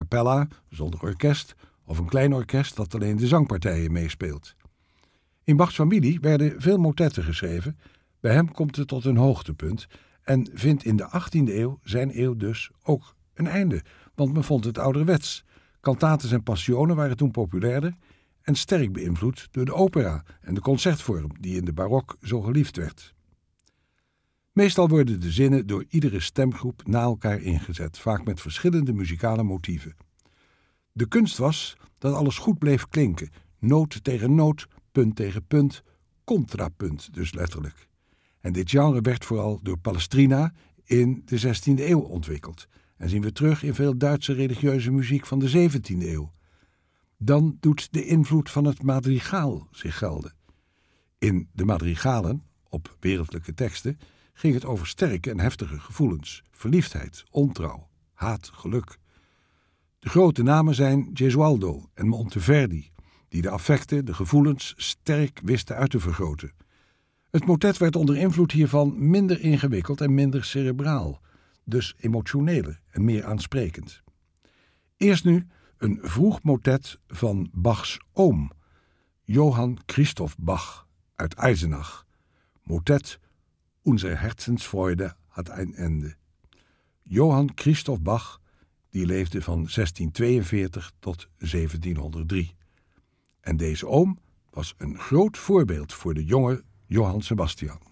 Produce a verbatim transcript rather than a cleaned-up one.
cappella, zonder orkest, of een klein orkest dat alleen de zangpartijen meespeelt. In Bachs familie werden veel motetten geschreven. Bij hem komt het tot een hoogtepunt en vindt in de achttiende eeuw, zijn eeuw dus, ook een einde, want men vond het ouderwets. Cantates en passionen waren toen populairder en sterk beïnvloed door de opera en de concertvorm die in de barok zo geliefd werd. Meestal worden de zinnen door iedere stemgroep na elkaar ingezet, vaak met verschillende muzikale motieven. De kunst was dat alles goed bleef klinken, noot tegen noot, punt tegen punt, contrapunt dus letterlijk. En dit genre werd vooral door Palestrina in de zestiende eeuw ontwikkeld en zien we terug in veel Duitse religieuze muziek van de zeventiende eeuw. Dan doet de invloed van het madrigaal zich gelden. In de madrigalen, op wereldlijke teksten, ging het over sterke en heftige gevoelens, verliefdheid, ontrouw, haat, geluk. De grote namen zijn Gesualdo en Monteverdi, die de affecten, de gevoelens, sterk wisten uit te vergroten. Het motet werd onder invloed hiervan minder ingewikkeld en minder cerebraal, dus emotioneler en meer aansprekend. Eerst nu een vroeg motet van Bachs oom, Johann Christoph Bach uit Eisenach. Motet Unsere Herzensfreude hat ein Ende. Johann Christoph Bach, die leefde van zestientweeënveertig tot zeventienhonderddrie. En deze oom was een groot voorbeeld voor de jonge Johann Sebastian.